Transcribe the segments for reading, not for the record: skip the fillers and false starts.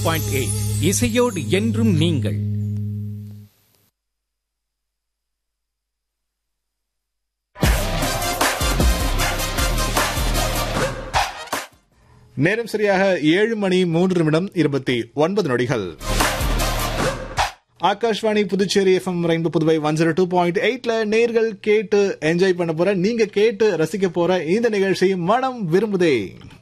101.8 இசையோடு என்றும் நீங்கள். நேரம் சரியாக 7:03:29. ஆகாஷ்வாணி புதுச்சேரி எஃப்எம் ரெயின்போ புதுவை 102.8ல நேர்கள் கேட்டு என்ஜாய் பண்ண போற, நீங்க கேட்டு ரசிக்க போற இந்த நிகழ்ச்சி மனம் விரும்புதே.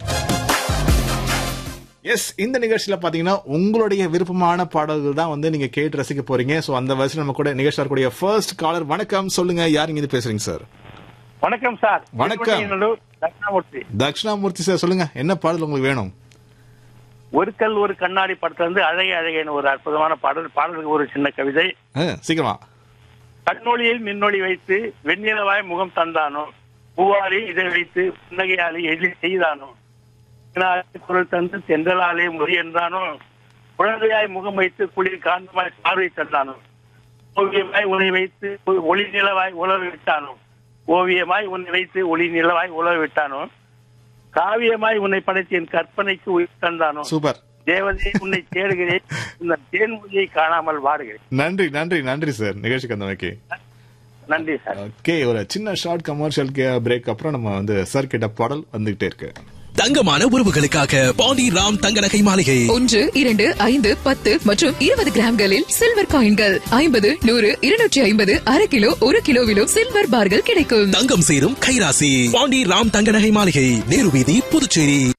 எஸ், இந்த நிகழ்ச்சியில பாத்தீங்கன்னா உங்களுடைய விருப்பமான பாடல்கள் தான் வந்து நீங்க கேட்டு ரசிக்க போறீங்க. சோ அந்த வயசுல நம்ம கூட நிகழ்ச்சி வரக்கூடிய ஃபர்ஸ்ட் காலர். வணக்கம், சொல்லுங்க, யார் இங்க பேசுறீங்க சார்? வணக்கம் சார். வணக்கம். தட்சிணாமூர்த்தி. தட்சிணாமூர்த்தி சார், சொல்லுங்க, என்ன பாடல் உங்களுக்கு வேணும்? ஒரு கல் ஒரு கண்ணாடி படத்துல இருந்து அழகே அழகேன்னு ஒரு அற்புதமான பாடலுக்கு ஒரு சின்ன கவிதை. சீக்கிரமா. கண்ணொளியில் மின்னொளி வைத்து வெண்ணிலவாய் முகம் தந்தானோ, பூவாரி இதை வைத்து புன்னகையாலே எழில் செய்தானோ, குரல் தந்து தென்றலாலே மொழி என்றானோ, குழந்தையாய் முகம் வைத்து குளிர் காந்தமாய் பார்வை தந்தானோ, ஓவியமாய் உன்னை வைத்து ஒளி நிலவாய் உலக விட்டானோ, ஓவியமாய் உன்னை வைத்து ஒளி நிலவாய் உலக விட்டானோ, காவியமாய் உன்னை படைத்து என் கற்பனைக்கு உயிர் தந்தானோ, சூப்பர் தேவதையை உன்னை தேடுகிறேன், இந்த தேன்மொழியை காணாமல் வாடுகிறேன். நன்றி நன்றி நன்றி சார், நிகழ்ச்சிக்கு வந்தமைக்கு நன்றி சார். ஓகே, ஒரு சின்ன ஷார்ட் கமர்ஷியல் பிரேக் அப்புறம் நம்ம வந்து சார் கிட்ட பாடல் வந்துகிட்டே இருக்கு. தங்கமான உறவுகளுக்காக பாண்டி ராம் தங்க நகை மாளிகை 1, 2, 5, 10 மற்றும் 20 கிராம்களில் சில்வர் காயின்கள் 50, 100, 250, அரை கிலோ, 1 கிலோவிலும் சில்வர் பார்கள் கிடைக்கும். தங்கம் சேரும் கைராசி பாண்டி ராம் தங்க நகை மாளிகை, நேரு வீதி, புதுச்சேரி.